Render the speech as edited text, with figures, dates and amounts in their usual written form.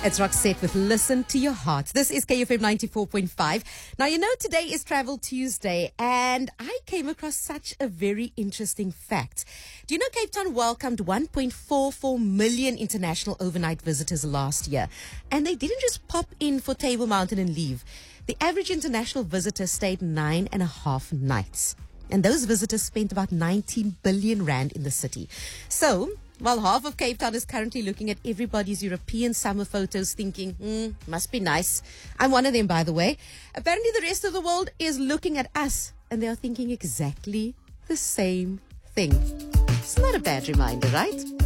It's Roxette with Listen to Your Heart. This is KFM 94.5. Now, today is Travel Tuesday, and I came across such a very interesting fact. Do you know Cape Town welcomed 1.44 million international overnight visitors last year? And they didn't just pop in for Table Mountain and leave. The average international visitor stayed 9.5 nights. And those visitors spent about 19 billion rand in the city. So, while half of Cape Town is currently looking at everybody's European summer photos thinking, must be nice. I'm one of them, by the way. Apparently the rest of the world is looking at us and they are thinking exactly the same thing. It's not a bad reminder, right?